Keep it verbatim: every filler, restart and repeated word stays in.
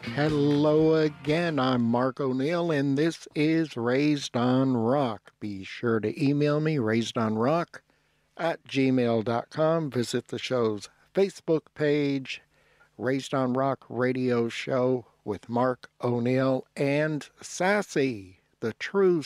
Hello again. I'm Mark O'Neill, and this is Raised on Rock. Be sure to email me, raisedonrock at gmail dot com. Visit the show's Facebook page, Raised on Rock Radio Show with Mark O'Neill and Sassy, the true